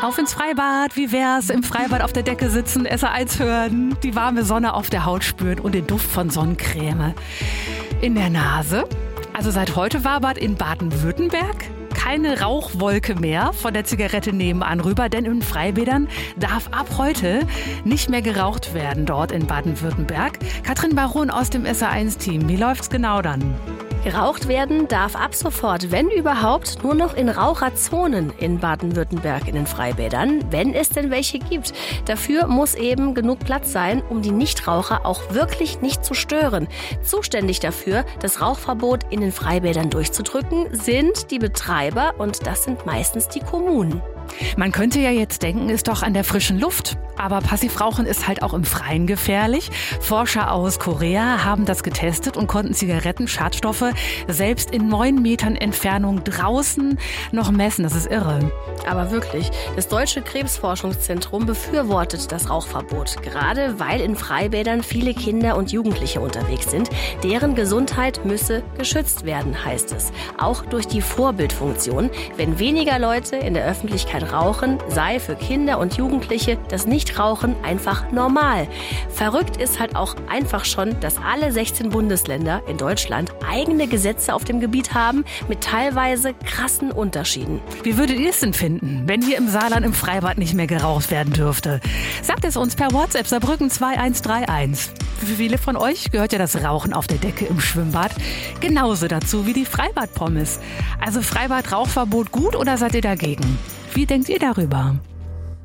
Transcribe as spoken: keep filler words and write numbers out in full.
Auf ins Freibad, wie wär's? Im Freibad auf der Decke sitzen, S R eins hören, die warme Sonne auf der Haut spüren und den Duft von Sonnencreme in der Nase. Also seit heute wabert in Baden-Württemberg keine Rauchwolke mehr von der Zigarette nebenan rüber, denn in Freibädern darf ab heute nicht mehr geraucht werden dort in Baden-Württemberg. Katrin Baron aus dem S R eins Team, wie läuft's genau dann? Geraucht werden darf ab sofort, wenn überhaupt, nur noch in Raucherzonen in Baden-Württemberg in den Freibädern, wenn es denn welche gibt. Dafür muss eben genug Platz sein, um die Nichtraucher auch wirklich nicht zu stören. Zuständig dafür, das Rauchverbot in den Freibädern durchzudrücken, sind die Betreiber und das sind meistens die Kommunen. Man könnte ja jetzt denken, ist doch an der frischen Luft. Aber Passivrauchen ist halt auch im Freien gefährlich. Forscher aus Korea haben das getestet und konnten Zigarettenschadstoffe selbst in neun Metern Entfernung draußen noch messen. Das ist irre. Aber wirklich, das Deutsche Krebsforschungszentrum befürwortet das Rauchverbot. Gerade weil in Freibädern viele Kinder und Jugendliche unterwegs sind. Deren Gesundheit müsse geschützt werden, heißt es. Auch durch die Vorbildfunktion. Wenn weniger Leute in der Öffentlichkeit rauchen, sei für Kinder und Jugendliche das Nichtrauchen einfach normal. Verrückt ist halt auch einfach schon, dass alle sechzehn Bundesländer in Deutschland eigene Gesetze auf dem Gebiet haben, mit teilweise krassen Unterschieden. Wie würdet ihr es denn finden, wenn hier im Saarland im Freibad nicht mehr geraucht werden dürfte? Sagt es uns per WhatsApp Saarbrücken zwei eins drei eins. Für viele von euch gehört ja das Rauchen auf der Decke im Schwimmbad genauso dazu wie die Freibadpommes. Also Freibad-Rauchverbot gut oder seid ihr dagegen? Wie denkt ihr darüber?